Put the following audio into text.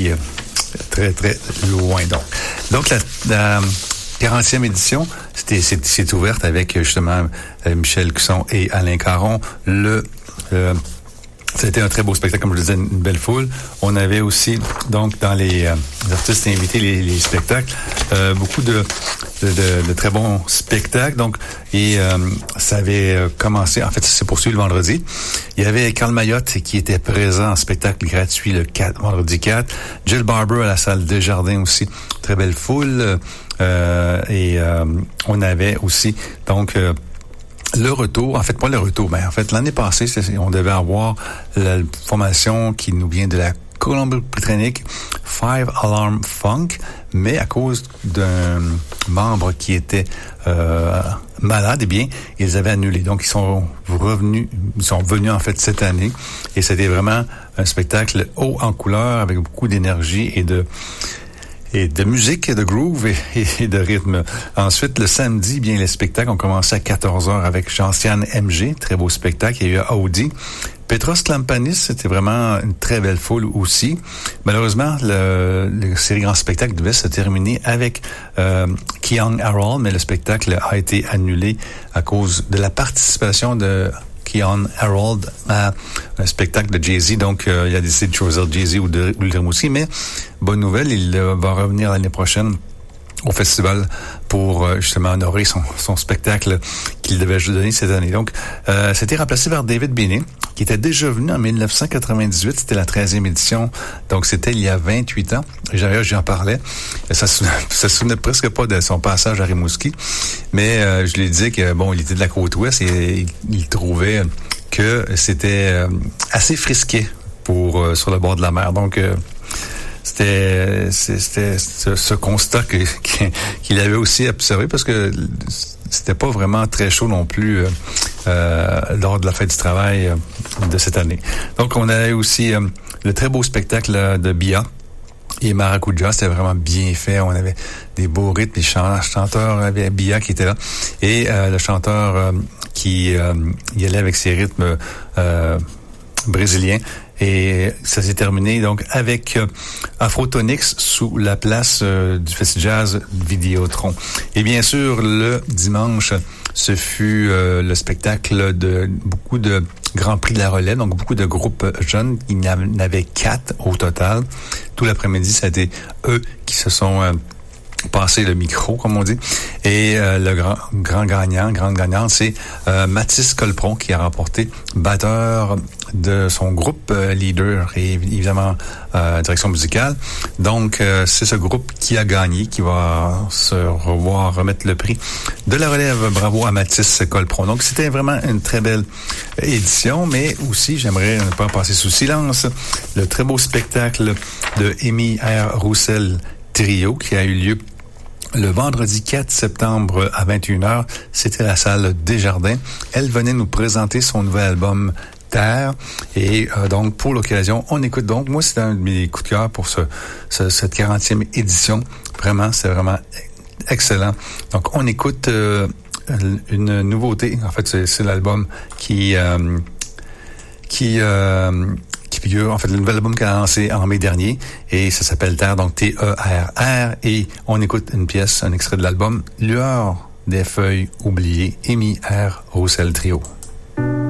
aussi très, très loin. Donc la 40e édition, c'est ouverte avec justement Michel Cusson et Alain Caron. C'était un très beau spectacle, comme je le disais, une belle foule. On avait aussi, donc, dans les artistes invités, les spectacles, beaucoup de très bons spectacles. Donc, ça avait commencé, en fait, ça s'est poursuivi le vendredi. Il y avait Carl Mayotte qui était présent en spectacle gratuit le vendredi 4. Jill Barber à la salle Desjardins aussi. Très belle foule. On avait aussi, donc, le retour, en fait, pas le retour, mais en fait, l'année passée, on devait avoir la formation qui nous vient de la Colombie-Britannique, Five Alarm Funk, mais à cause d'un membre qui était malade, eh bien, ils avaient annulé. Donc, ils sont venus en fait cette année, et c'était vraiment un spectacle haut en couleur, avec beaucoup d'énergie et de musique, de groove et de rythme. Ensuite, le samedi, bien, les spectacles ont commencé à 14h avec Gentiane MG, très beau spectacle. Il y a eu Audi. Petros Klampanis, c'était vraiment une très belle foule aussi. Malheureusement, le série grand spectacle devait se terminer avec Keyon Harold, mais le spectacle a été annulé à cause de la participation de Keyon Harold à un spectacle de Jay-Z. Donc, il a décidé de choisir Jay-Z ou de Rimouski. Mais, bonne nouvelle, il va revenir l'année prochaine au festival pour justement honorer son spectacle qu'il devait donner cette année. Donc, c'était remplacé par David Binet, qui était déjà venu en 1998. C'était la 13e édition. Donc, c'était il y a 28 ans. Et d'ailleurs, j'en parlais. Ça se souvenait presque pas de son passage à Rimouski. Mais je lui disais que, bon, il était de la côte ouest et il trouvait que c'était assez frisqué sur le bord de la mer. Donc, c'était ce constat qu'il avait aussi observé, parce que c'était pas vraiment très chaud non plus lors de la fête du travail de cette année. Donc, on avait aussi le très beau spectacle de Bia et Maracuja. C'était vraiment bien fait. On avait des beaux rythmes. Les chanteurs, avait Bia qui était là. Et le chanteur qui y allait avec ses rythmes brésiliens. Et ça s'est terminé donc avec Afrotonix sous la place du Festi Jazz Vidéotron. Et bien sûr, le dimanche, ce fut le spectacle de beaucoup de Grand Prix de la Relais, donc beaucoup de groupes jeunes. Il y en avait 4 au total. Tout l'après-midi, ça a été eux qui se sont passer le micro, comme on dit. Et le grande gagnante, c'est Mathis Colpron, qui a remporté batteur de son groupe leader et évidemment direction musicale. Donc, c'est ce groupe qui a gagné, qui va se remettre le prix de la relève. Bravo à Mathis Colpron. Donc, c'était vraiment une très belle édition, mais aussi, j'aimerais ne pas passer sous silence le très beau spectacle de Amy R. Roussel Trio qui a eu lieu le vendredi 4 septembre à 21h. C'était la salle Desjardins. Elle venait nous présenter son nouvel album Terre. Et donc, pour l'occasion, on écoute donc. Moi, c'est un de mes coups de cœur pour cette 40e édition. Vraiment, c'est vraiment excellent. Donc, on écoute une nouveauté. En fait, c'est l'album qui figure, en fait, le nouvel album qu'elle a lancé en mai dernier, et ça s'appelle Terre, donc T-E-R-R, et on écoute une pièce, un extrait de l'album, Lueur des feuilles oubliées, Amy R. Roussel Trio.